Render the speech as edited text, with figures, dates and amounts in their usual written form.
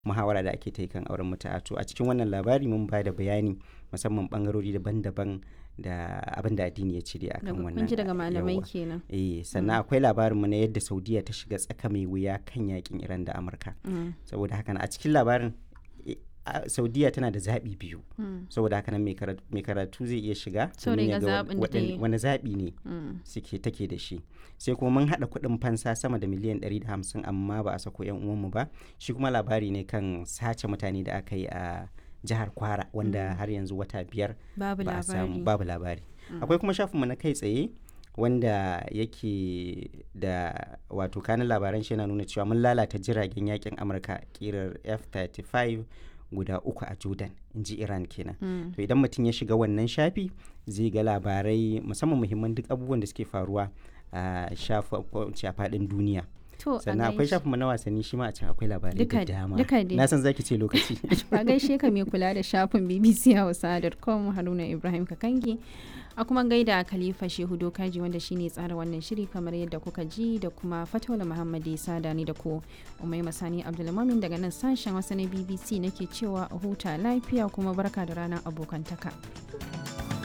muhawara da ake ta yi kan auren mutu'a. To a cikin wannan labari mun ba da bayani musamman bangarori daban-daban da abin da addini ya ce dai akan wannan. Kun ji daga malamai Yawwa. kenan. Sannan akwai labarinmu na yadda Saudiya ta shiga tsaka mai wuya kan yakin Iran da Amurka. Saboda haka a cikin labarin Saudiya tana da zaɓi biyu. Saboda haka nan mai karatu zai iya shiga domin ya ga wani zaɓi ne take da shi. Sai kuma mun haɗa kuɗin fansa sama da miliyan 150 amma ba a sako 'yan uwanmu ba. Shi kuma labari ne kan sace mutane da aka yi a jihar Kwara wanda har yanzu wata 5 ba a samu babu labari. Akwai kuma shafinmu na kai tsaye wanda yake da wato kanin labaran shi yana nuna cewa mun lalata jiragen yakin Amurka kirar F-35 guda 3 a Jordan, in ji Iran kenan. To idan mutum ya shiga wannan shafi zai ga labarai musamman muhimman duk abubuwan da suke faruwa a faɗin duniya. Sannan akwai shafinmu na wasanni shi ma a can akwai labarai da dama. Na san zaki ce lokaci. Ba gaishe ka mai kula da shafin bbchausa.com Haruna Ibrahim Kakangi. A kuma gaida Khalifa Shehu Dokaji wanda shine tsara wannan shiri kamar yadda kuka ji, da kuma Fataula Muhammadi Sadani da ku. Umaima Sani Abdulmumin daga nan sashen Hausa na BBC nake cewa a huta lafiya kuma barka da ranar abokantaka.